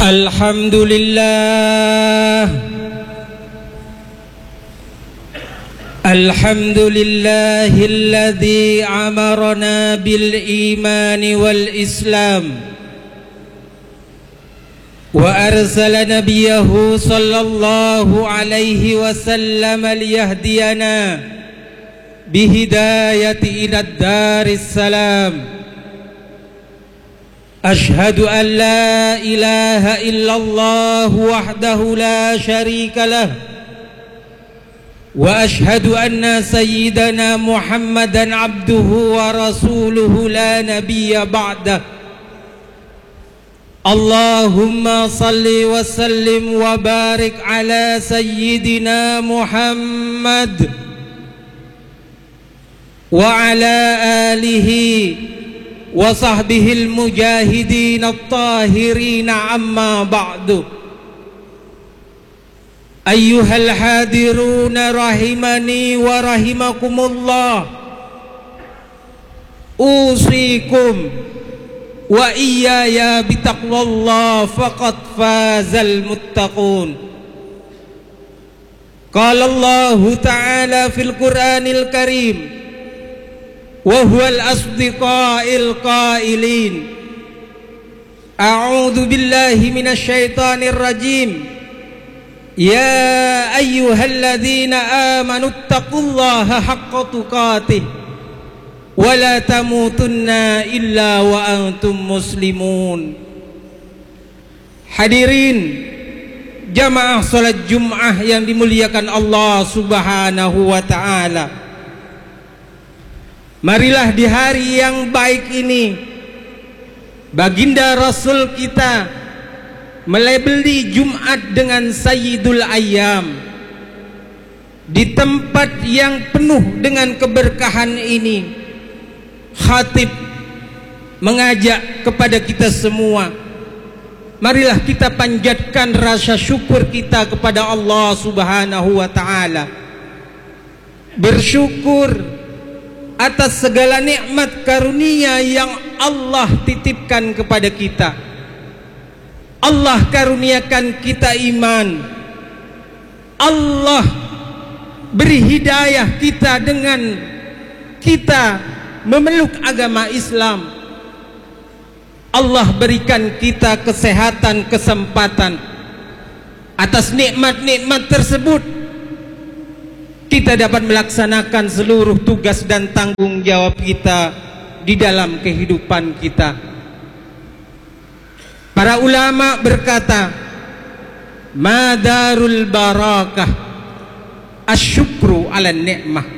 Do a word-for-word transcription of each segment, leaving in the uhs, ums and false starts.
Alhamdulillah Alhamdulillahilladzi amarna bil imani wal islam wa arsala nabiyahu sallallahu alaihi wasallam liyahdiyana bihidayati ila daris salam. Ashhadu an la ilaha illallah wahdahu la syarika lah wa ashhadu anna sayyidana Muhammadan abduhu wa rasuluhu la nabiyya ba'dah. Allahumma salli wa sallim wa barik ala sayyidina Muhammad wa ala alihi wa sahbihil mujahidin at-tahirin amma ba'du. Ayyuhal hadiruna rahimani wa rahimakumullah, usikum wa iyaya bitaqwallah faqad fazal muttaqun. Qala Allah ta'ala fil Qur'anil Karim wa huwal asdiqail qailin a'udzu billahi minasy syaithanir rajim ya ayyuhalladzina amanu taqullaha haqqa tuqatih wa la tamutunna illa wa antum muslimun. Hadirin jamaah salat Jumat yang dimuliakan Allah Subhanahu wa taala, marilah di hari yang baik ini baginda Rasul kita melabeli Jumat dengan Sayyidul Ayyam. Di tempat yang penuh dengan keberkahan ini, khatib mengajak kepada kita semua, marilah kita panjatkan rasa syukur kita kepada Allah Subhanahu wa taala. Bersyukur atas segala nikmat karunia yang Allah titipkan kepada kita. Allah karuniakan kita iman, Allah beri hidayah kita dengan kita memeluk agama Islam. Allah berikan kita kesehatan, kesempatan. Atas nikmat-nikmat tersebut kita dapat melaksanakan seluruh tugas dan tanggung jawab kita di dalam kehidupan kita. Para ulama berkata, madarul barakah asyukru ala ni'mah.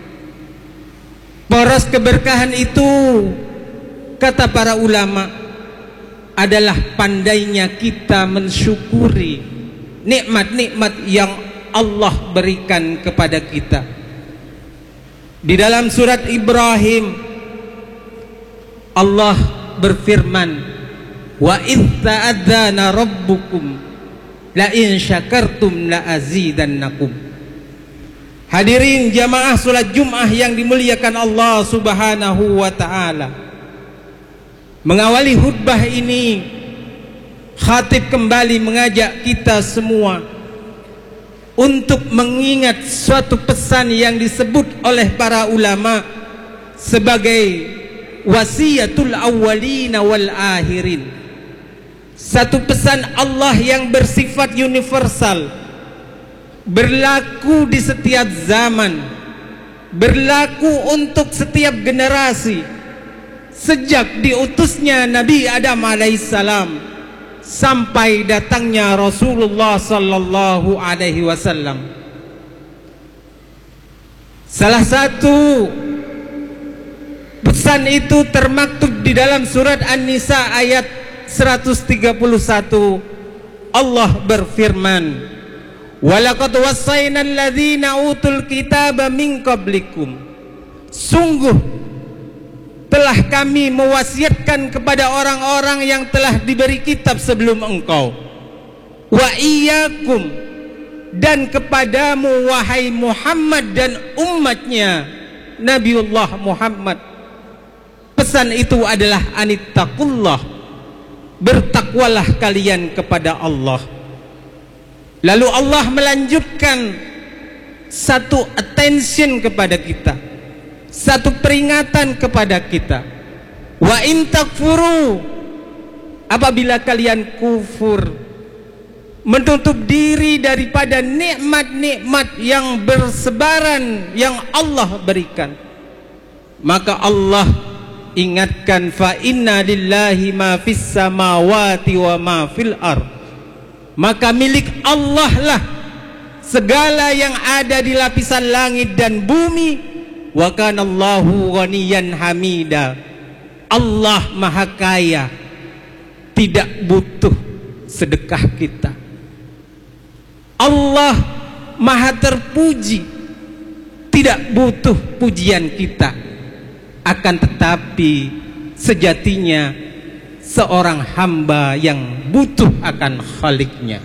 Poros keberkahan itu, kata para ulama, adalah pandainya kita mensyukuri nikmat-nikmat yang Allah berikan kepada kita. Di dalam surat Ibrahim Allah berfirman, wa idh ta'adzana rabbukum la in syakartum la azidannakum. Hadirin jamaah salat Jumat yang dimuliakan Allah Subhanahu wa taala, mengawali khutbah ini khatib kembali mengajak kita semua untuk mengingat suatu pesan yang disebut oleh para ulama sebagai wasiyatul awwalina wal akhirin. Satu pesan Allah yang bersifat universal, berlaku di setiap zaman, berlaku untuk setiap generasi, sejak diutusnya Nabi Adam alaihissalam sampai datangnya Rasulullah sallallahu alaihi wasallam. Salah satu pesan itu termaktub di dalam surat An-Nisa ayat seratus tiga puluh satu. Allah berfirman, walaqad wassayna alladzina utul kitaba min qablikum. Sungguh telah kami mewasiatkan kepada orang-orang yang telah diberi kitab sebelum engkau, wa iyyakum, dan kepadamu wahai Muhammad dan umatnya Nabiullah Muhammad. Pesan itu adalah anittaqullah, bertakwalah kalian kepada Allah. Lalu Allah melanjutkan satu attention kepada kita, satu peringatan kepada kita. Wa in takfuru, apabila kalian kufur, menutup diri daripada nikmat-nikmat yang bersebaran yang Allah berikan, maka Allah ingatkan, fa inna lillahi ma fis samawati wa ma fil ard, maka milik Allah lah segala yang ada di lapisan langit dan bumi. Wa kana Allahu ghaniyan hamida, Allah maha kaya, tidak butuh sedekah kita. Allah maha terpuji, tidak butuh pujian kita. Akan tetapi sejatinya seorang hamba yang butuh akan Khaliknya.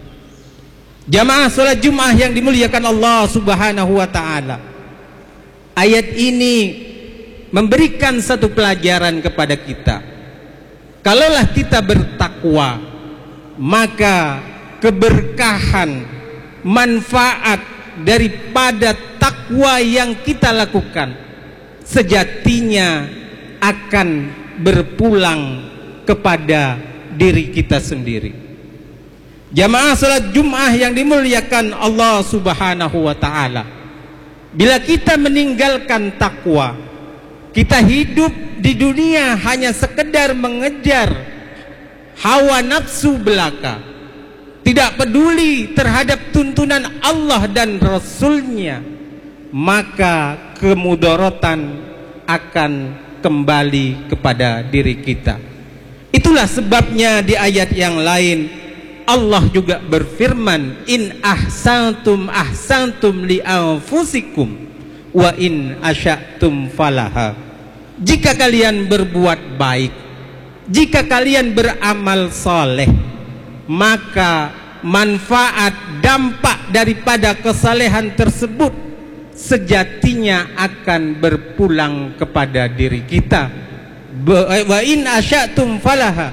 Jamaah salat Jumat yang dimuliakan Allah Subhanahu wa taala, ayat ini memberikan satu pelajaran kepada kita. Kalaulah kita bertakwa, maka keberkahan, manfaat daripada takwa yang kita lakukan sejatinya akan berpulang kepada diri kita sendiri. Jamaah salat Jumat yang dimuliakan Allah Subhanahu wa taala, bila kita meninggalkan takwa, kita hidup di dunia hanya sekedar mengejar hawa nafsu belaka, tidak peduli terhadap tuntunan Allah dan Rasul-Nya, maka kemudorotan akan kembali kepada diri kita. Itulah sebabnya di ayat yang lain Allah juga berfirman, in ahsantum ahsantum li anfusikum wa in asya'tum falaha. Jika kalian berbuat baik, jika kalian beramal soleh, maka manfaat dampak daripada kesalehan tersebut sejatinya akan berpulang kepada diri kita. Wa in asya'tum falaha.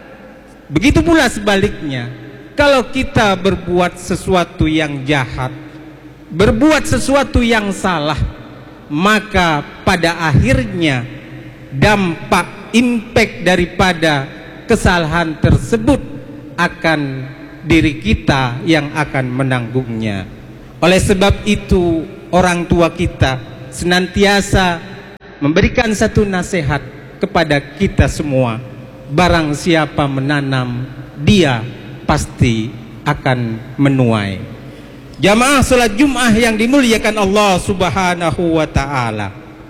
Begitu pula sebaliknya, kalau kita berbuat sesuatu yang jahat, berbuat sesuatu yang salah, maka pada akhirnya dampak impact daripada kesalahan tersebut akan diri kita yang akan menanggungnya. Oleh sebab itu orang tua kita senantiasa memberikan satu nasihat kepada kita semua, barang siapa menanam, dia pasti akan menuai. Jamaah salat Jumat yang dimuliakan Allah Subhanahu wa taala,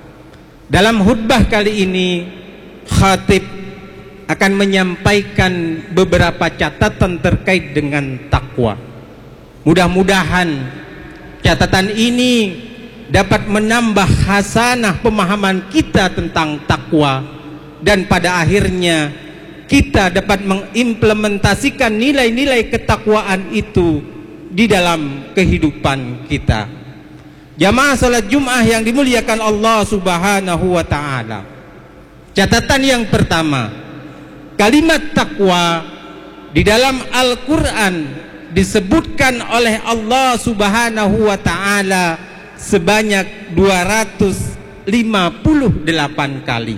dalam khutbah kali ini khatib akan menyampaikan beberapa catatan terkait dengan takwa. Mudah-mudahan catatan ini dapat menambah hasanah pemahaman kita tentang takwa, dan pada akhirnya kita dapat mengimplementasikan nilai-nilai ketakwaan itu di dalam kehidupan kita. Jamaah salat Jumat yang dimuliakan Allah Subhanahu wa taala, catatan yang pertama, kalimat takwa di dalam Al-Quran disebutkan oleh Allah Subhanahu wa taala sebanyak dua ratus lima puluh delapan kali.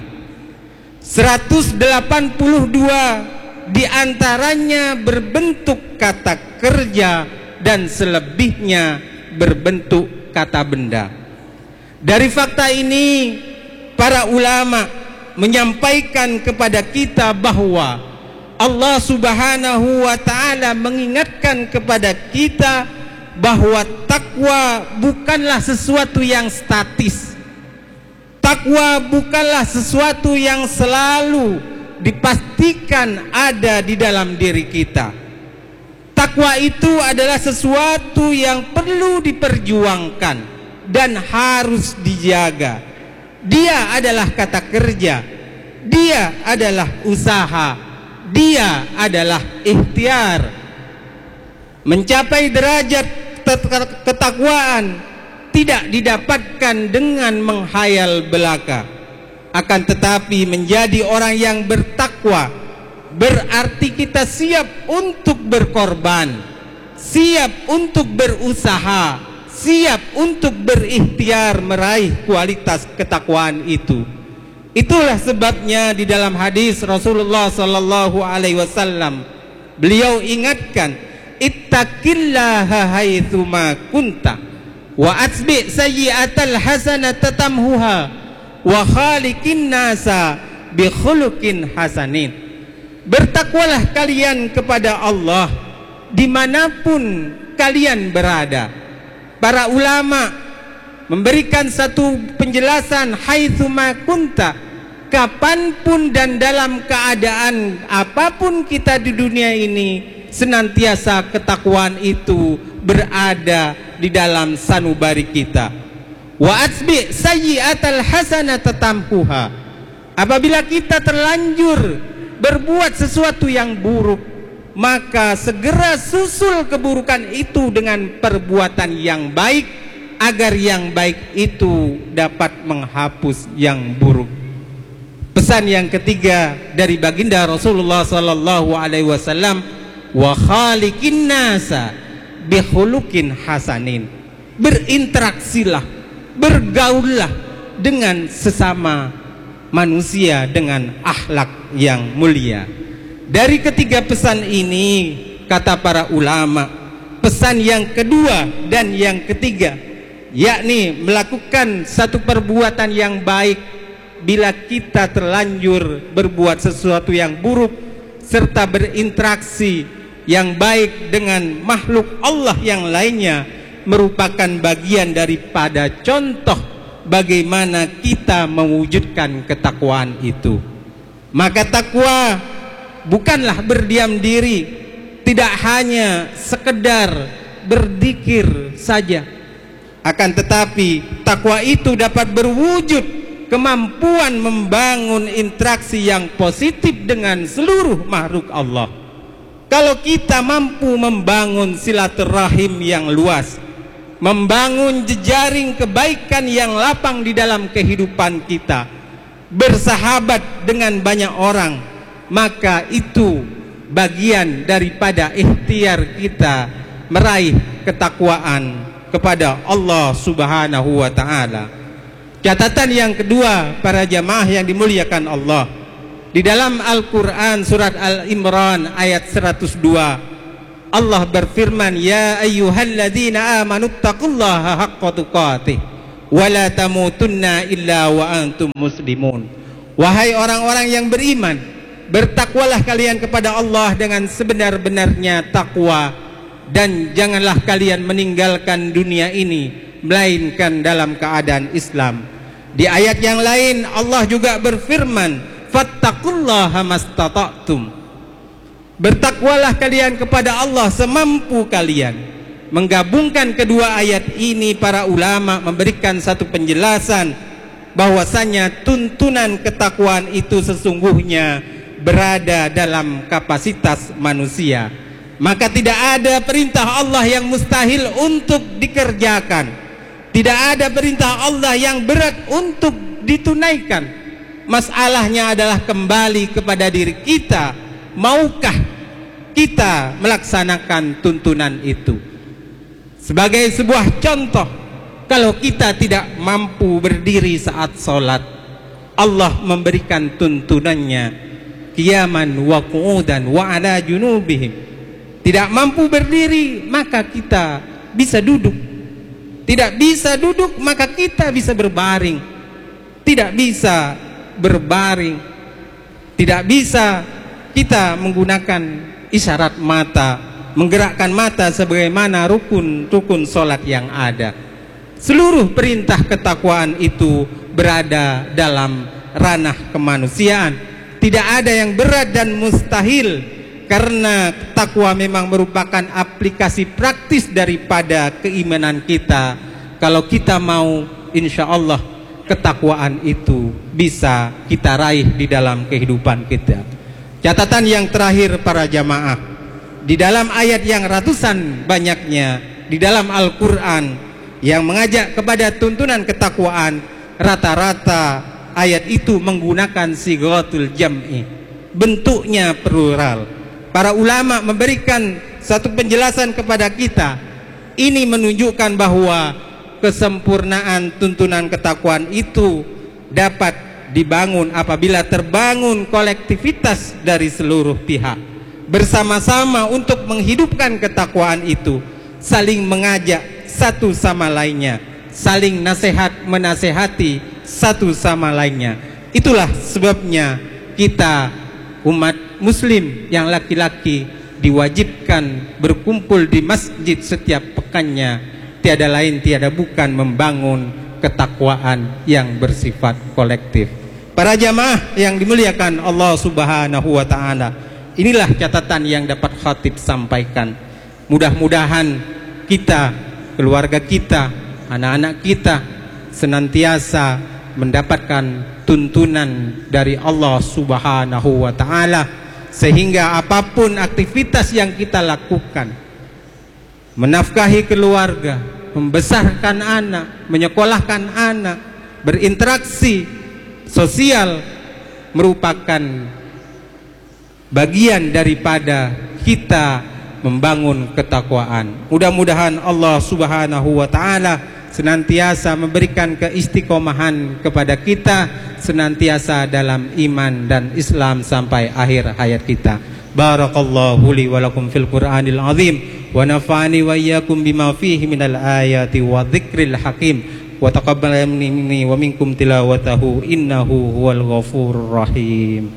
seratus delapan puluh dua diantaranya berbentuk kata kerja dan selebihnya berbentuk kata benda. Dari fakta ini, para ulama menyampaikan kepada kita bahwa Allah Subhanahu wa taala mengingatkan kepada kita bahwa takwa bukanlah sesuatu yang statis. Takwa bukanlah sesuatu yang selalu dipastikan ada di dalam diri kita. Takwa itu adalah sesuatu yang perlu diperjuangkan dan harus dijaga. Dia adalah kata kerja, dia adalah usaha, dia adalah ikhtiar. Mencapai derajat ketakwaan tidak didapatkan dengan menghayal belaka, akan tetapi menjadi orang yang bertakwa berarti kita siap untuk berkorban, siap untuk berusaha, siap untuk berikhtiar meraih kualitas ketakwaan itu. Itulah sebabnya di dalam hadis Rasulullah sallallahu alaihi wasallam beliau ingatkan, ittaqillaha haitsuma kunta wa atsbi sayyi'atal hasanata tamhuha wa khaliqin nasa bi khuluqin hasanin. Bertakwalah kalian kepada Allah dimanapun kalian berada. Para ulama memberikan satu penjelasan, haitsuma kunta, kapanpun dan dalam keadaan apapun kita di dunia ini, senantiasa ketakwaan itu berada di dalam sanubari kita. Wa atsbi sayyi'atal hasanata tamhuha. Apabila kita terlanjur berbuat sesuatu yang buruk, maka segera susul keburukan itu dengan perbuatan yang baik, agar yang baik itu dapat menghapus yang buruk. Pesan yang ketiga dari baginda Rasulullah sallallahu alaihi wasallam, wa khaliqin nasa bi khuluqin hasanin. Berinteraksilah, bergaullah dengan sesama manusia dengan akhlak yang mulia. Dari ketiga pesan ini, kata para ulama, pesan yang kedua dan yang ketiga, yakni melakukan satu perbuatan yang baik bila kita terlanjur berbuat sesuatu yang buruk, serta berinteraksi yang baik dengan makhluk Allah yang lainnya, merupakan bagian daripada contoh bagaimana kita mewujudkan ketakwaan itu. Maka takwa bukanlah berdiam diri, tidak hanya sekedar berzikir saja, akan tetapi takwa itu dapat berwujud kemampuan membangun interaksi yang positif dengan seluruh makhluk Allah. Kalau kita mampu membangun silaturahim yang luas, membangun jejaring kebaikan yang lapang di dalam kehidupan kita, bersahabat dengan banyak orang, maka itu bagian daripada ikhtiar kita meraih ketakwaan kepada Allah Subhanahu wa ta'ala. Catatan yang kedua, para jamaah yang dimuliakan Allah, di dalam Al-Quran surat Al-Imran ayat seratus dua, Allah berfirman, ya ayyuhalladzina amanu taqullaha haqqa tuqatih wa la tamutunna illa wa antum muslimun. Wahai orang-orang yang beriman, bertakwalah kalian kepada Allah dengan sebenar-benarnya takwa, dan janganlah kalian meninggalkan dunia ini melainkan dalam keadaan Islam. Di ayat yang lain Allah juga berfirman, fattaqullaha mastata'tum. Bertakwalah kalian kepada Allah semampu kalian. Menggabungkan kedua ayat ini, para ulama memberikan satu penjelasan bahwasanya tuntunan ketakwaan itu sesungguhnya berada dalam kapasitas manusia. Maka tidak ada perintah Allah yang mustahil untuk dikerjakan, tidak ada perintah Allah yang berat untuk ditunaikan. Masalahnya adalah kembali kepada diri kita, maukah kita melaksanakan tuntunan itu? Sebagai sebuah contoh, kalau kita tidak mampu berdiri saat sholat, Allah memberikan tuntunannya qiyaman wa qu'udan wa ala junubihim. Tidak mampu berdiri, maka kita bisa duduk. Tidak bisa duduk, maka kita bisa berbaring. Tidak bisa berbaring, tidak bisa kita menggunakan isyarat mata, menggerakkan mata sebagaimana rukun-rukun sholat yang ada. Seluruh perintah ketakwaan itu berada dalam ranah kemanusiaan. Tidak ada yang berat dan mustahil, karena takwa memang merupakan aplikasi praktis daripada keimanan kita. Kalau kita mau, insya Allah ketakwaan itu bisa kita raih di dalam kehidupan kita. Catatan yang terakhir, para jamaah, di dalam ayat yang ratusan banyaknya di dalam Al-Quran yang mengajak kepada tuntunan ketakwaan, rata-rata ayat itu menggunakan sighatul jam'i, bentuknya plural. Para ulama memberikan satu penjelasan kepada kita. Ini menunjukkan bahwa kesempurnaan tuntunan ketakwaan itu dapat dibangun apabila terbangun kolektivitas dari seluruh pihak bersama-sama untuk menghidupkan ketakwaan itu, saling mengajak satu sama lainnya, saling nasihat menasehati satu sama lainnya. Itulah sebabnya kita umat muslim yang laki-laki diwajibkan berkumpul di masjid setiap pekannya, tiada lain tiada bukan membangun ketakwaan yang bersifat kolektif. Para jamaah yang dimuliakan Allah Subhanahu wa taala, inilah catatan yang dapat khatib sampaikan. Mudah-mudahan kita, keluarga kita, anak-anak kita senantiasa mendapatkan tuntunan dari Allah Subhanahu wa taala, sehingga apapun aktivitas yang kita lakukan, menafkahi keluarga, membesarkan anak, menyekolahkan anak, berinteraksi sosial, merupakan bagian daripada kita membangun ketakwaan. Mudah-mudahan Allah Subhanahu wa taala senantiasa memberikan keistiqomahan kepada kita, senantiasa dalam iman dan Islam sampai akhir hayat kita. Barakallahu li wa lakum fil Qur'anil azim wa nafa'ani wa iyyakum bima fihi minal ayati wa dzikril hakim wa taqabbal minni wa minkum tilawatahu innahu huwal ghafurur rahim.